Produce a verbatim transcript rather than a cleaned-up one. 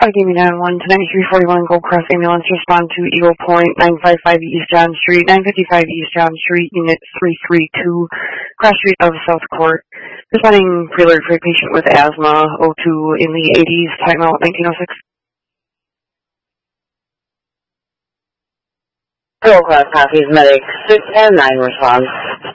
I gave me nine one tonight, three forty-one Gold Cross ambulance, respond to Eagle Point, nine five five East John Street, nine fifty-five East John Street, unit three three two, cross street of South Court. Responding preload for a patient with asthma, O two in the eighties, time out nineteen oh six. Gold Cross copies, medic six and nine response.